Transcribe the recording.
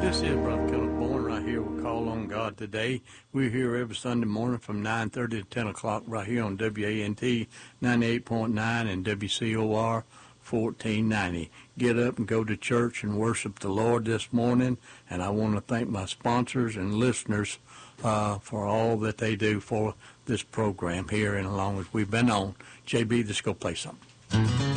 This is Brother Kenneth Bourne right here with Call on God Today. We're here every Sunday morning from 9:30 to 10 o'clock right here on WANT 98.9 and WCOR 1490. Get up and go to church and worship the Lord this morning. And I want to thank my sponsors and listeners for all that they do for this program here and as long as we've been on. JB, let's go play something.